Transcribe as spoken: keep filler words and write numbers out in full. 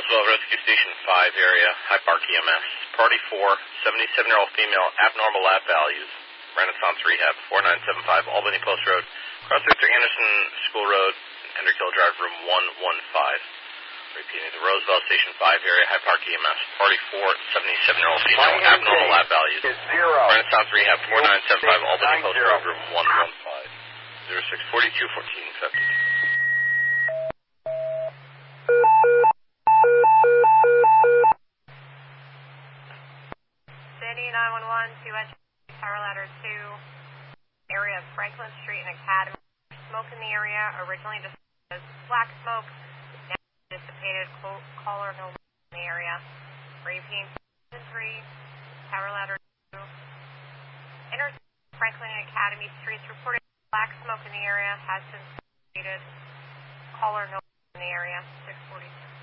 Roseville Rescue Station five area, High Park E M S. Party four, seventy-seven-year-old female, abnormal lab values. Renaissance Rehab, four nine seven five, Albany Post Road. Cross Victor Anderson School Road, Hendrick Hill Drive, room one one five. Repeating, the Roseville Station five area, High Park E M S. Party four, seventy-seven-year-old female, abnormal lab values. Renaissance Rehab, four nine seven five, Albany Post Road, room one one five. zero six forty-two fourteen fifty. City nine one one, two S Tower Ladder two, area of Franklin Street and Academy. Smoke in the area, originally described as black smoke, now dissipated, caller no in the area. Repeating, three, Tower Ladder two, intersection Franklin and Academy Streets, reported black smoke in the area, has been dissipated, caller no in the area, six forty-two.